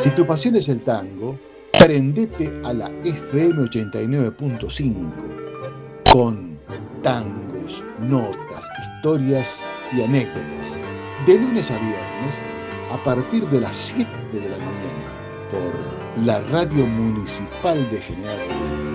Si tu pasión es el tango, prendete a la FM 89.5 con tangos, notas, historias y anécdotas. De lunes a viernes, a partir de las 7 de la mañana, por la Radio Municipal de General